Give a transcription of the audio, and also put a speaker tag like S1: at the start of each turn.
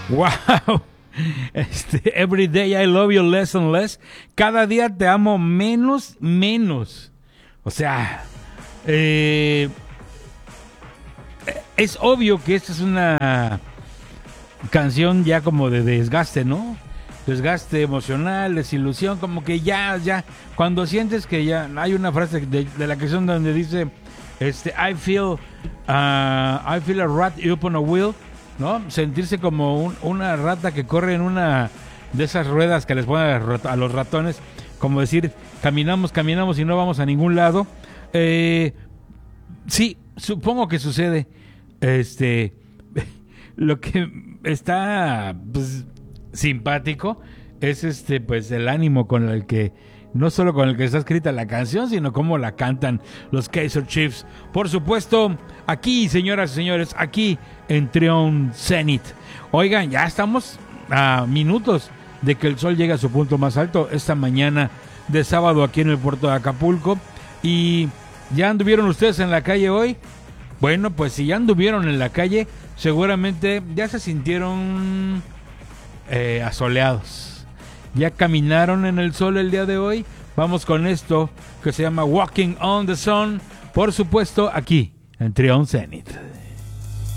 S1: Wow. Every day I love you less and less. Cada día te amo menos. O sea, es obvio que esta es una canción ya como de desgaste, ¿no? Desgaste emocional, desilusión, como que ya, cuando sientes que ya hay una frase de la canción donde dice, I feel a rat upon a wheel, ¿no? Sentirse como una rata que corre en una de esas ruedas que les ponen a los ratones, como decir, caminamos y no vamos a ningún lado. Sí, supongo que sucede. Lo que está pues simpático es pues el ánimo con el que, no solo con el que está escrita la canción, sino cómo la cantan los Kaiser Chiefs. Por supuesto, aquí, señoras y señores, aquí en Triumph Zenith. Oigan, ya estamos a minutos de que el sol llegue a su punto más alto esta mañana de sábado aquí en el puerto de Acapulco. Y ¿ya anduvieron ustedes en la calle hoy? Bueno, pues si ya anduvieron en la calle, seguramente ya se sintieron asoleados. Ya caminaron en el sol el día de hoy. Vamos con esto que se llama Walking on the Sun. Por supuesto, aquí en Triumph Zenith.